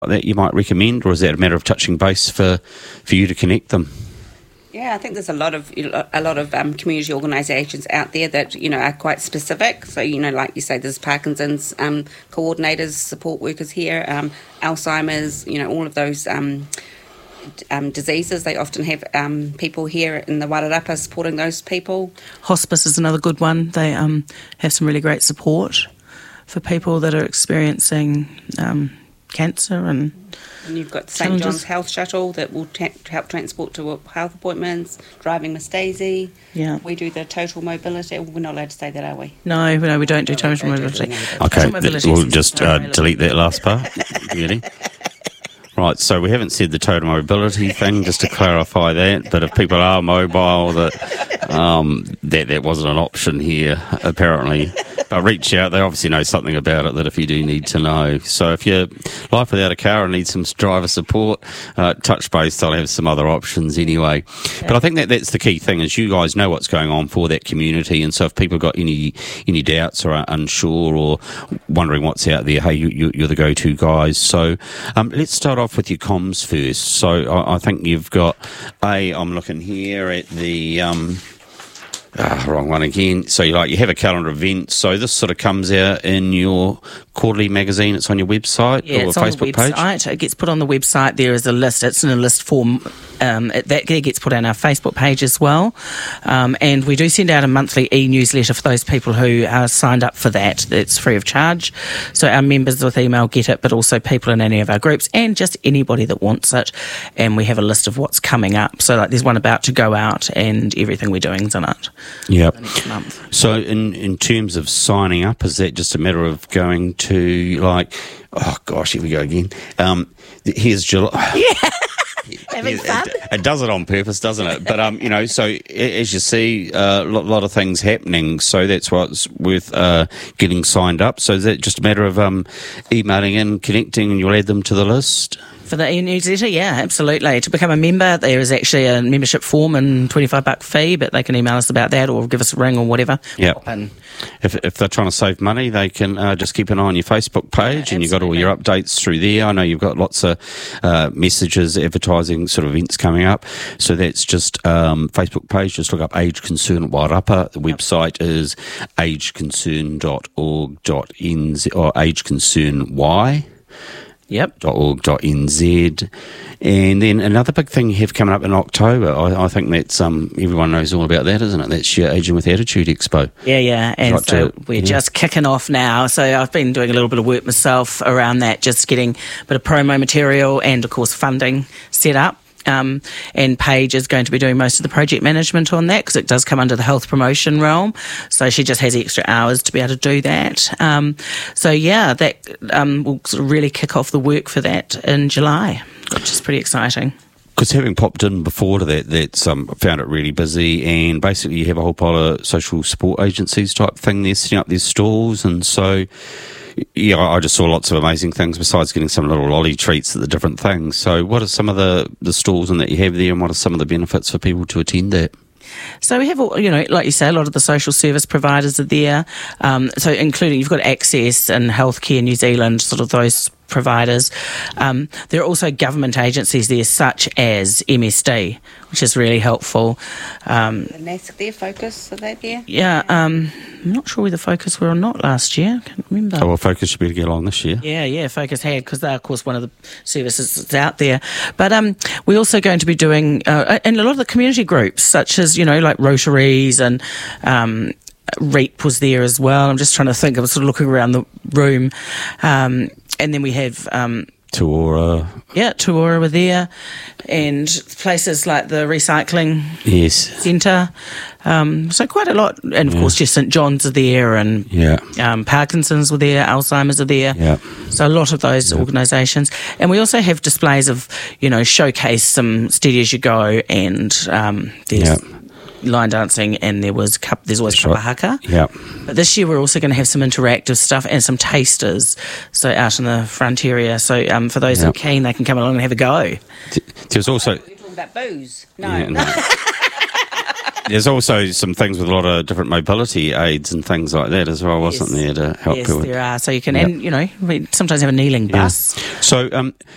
that you might recommend, or is that a matter of touching base for you to connect them? Yeah, I think there's a lot of community organisations out there that are quite specific. So like you say, there's Parkinson's coordinators, support workers here, Alzheimer's, all of those diseases. They often have people here in the Wairarapa supporting those people. Hospice is another good one. They have some really great support for people that are experiencing cancer and you've got St John's Health Shuttle that will help transport to health appointments, driving Miss Daisy. Yeah. We do the total mobility. We're not allowed to say that, are we? No, we don't do total mobility. Okay, we'll just delete that last part. Really? Right, so we haven't said the total mobility thing, just to clarify that, but if people are mobile, that wasn't an option here, apparently. But reach out, they obviously know something about it that if you do need to know. So if you're life without a car and need some driver support, touch base, they'll have some other options anyway. Yeah. But I think that's the key thing, is you guys know what's going on for that community, and so if people got any doubts or are unsure or wondering what's out there, hey, you're the go-to guys. So let's start off with your comms first. So I think you've got I'm looking here at the wrong one again. So you have a calendar of events. So this sort of comes out in your quarterly magazine. It's on your website or it's Facebook on the website. page? It gets put on the website. There is a list. It's in a list form. That gets put on our Facebook page as well. And we do send out a monthly e-newsletter for those people who are signed up for that. It's free of charge. So our members with email get it, but also people in any of our groups and just anybody that wants it. And we have a list of what's coming up. So there's one about to go out and everything we're doing is in it. Yep. Next month. So in terms of signing up, is that just a matter of going to here we go again. Here's July. Yeah. Having fun. It does it on purpose, doesn't it? But so as you see, a lot of things happening. So that's what's worth getting signed up. So is that just a matter of emailing in, connecting, and you'll add them to the list? For the e-newsletter, yeah, absolutely. To become a member, there is actually a membership form and $25 fee, but they can email us about that or give us a ring or whatever. Yeah. If they're trying to save money, they can just keep an eye on your Facebook page, and you've got all your updates through there. I know you've got lots of messages, advertising sort of events coming up. So that's just Facebook page. Just look up Age Concern Wairarapa. The website is ageconcern.org.nz or ageconcern.y. Yep. .org.nz. And then another big thing you have coming up in October, I think that's everyone knows all about that, isn't it? That's your Aging with Attitude Expo. Yeah. And so we're just kicking off now. So I've been doing a little bit of work myself around that, just getting a bit of promo material and, of course, funding set up. And Paige is going to be doing most of the project management on that because it does come under the health promotion realm. So she just has extra hours to be able to do that. That will sort of really kick off the work for that in July, which is pretty exciting. Because having popped in before to that's found it really busy, and basically you have a whole pile of social support agencies type thing there setting up their stalls, and so yeah, I just saw lots of amazing things besides getting some little lolly treats at the different things. So what are some of the stalls that you have there, and what are some of the benefits for people to attend that? So we have, like you say, a lot of the social service providers are there. So including, you've got Access and Healthcare New Zealand, sort of those providers. There are also government agencies there, such as MSD, which is really helpful. The NASC there, Focus, are they there? Yeah, I'm not sure whether Focus were or not last year. I can't remember. Oh, well, Focus should be able to get along this year. Yeah, Focus had, because they're, of course, one of the services that's out there. But we're also going to be doing, and a lot of the community groups, such as, like Rotaries and REAP was there as well. I'm just trying to think. I was sort of looking around the room. And then we have Tuora. Yeah, Tuora were there, and places like the recycling centre. So quite a lot, and of course, just St John's are there, and Parkinson's were there, Alzheimer's are there. Yeah. So a lot of those organisations, and we also have displays of, showcase some Steady As You Go, and there's line dancing, and there's always kapa haka. Yeah. But this year we're also going to have some interactive stuff and some tasters, so out in the front area. So for those who are keen, they can come along and have a go. There's also... You're talking about booze? No. Yeah, no. There's also some things with a lot of different mobility aids and things like that as well, wasn't there, to help people? Yes, there are. So you can, and we sometimes have a kneeling bus. So